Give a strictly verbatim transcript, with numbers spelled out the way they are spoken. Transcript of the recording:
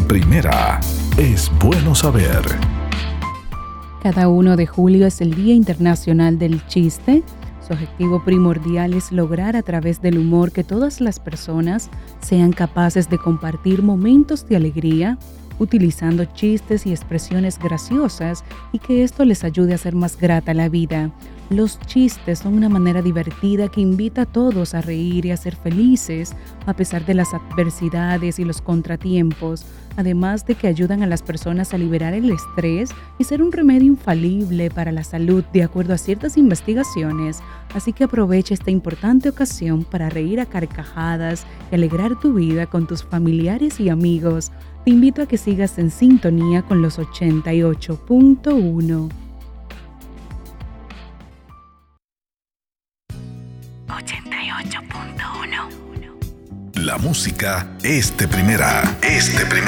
Primera, es bueno saber. Cada uno de julio es el Día Internacional del Chiste. Su objetivo primordial es lograr a través del humor que todas las personas sean capaces de compartir momentos de alegría, utilizando chistes y expresiones graciosas y que esto les ayude a hacer más grata la vida. Los chistes son una manera divertida que invita a todos a reír y a ser felices a pesar de las adversidades y los contratiempos, además de que ayudan a las personas a liberar el estrés y ser un remedio infalible para la salud de acuerdo a ciertas investigaciones. Así que aprovecha esta importante ocasión para reír a carcajadas y alegrar tu vida con tus familiares y amigos. Te invito a que sigas en sintonía con los ochenta y ocho punto uno. ochenta y ocho punto uno. La música es de primera, es de primera.